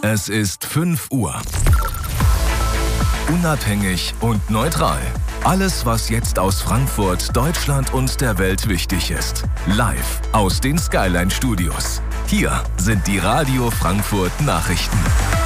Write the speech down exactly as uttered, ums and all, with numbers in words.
Es ist fünf Uhr. Unabhängig und neutral. Alles, was jetzt aus Frankfurt, Deutschland und der Welt wichtig ist. Live aus den Skyline Studios. Hier sind die Radio Frankfurt Nachrichten.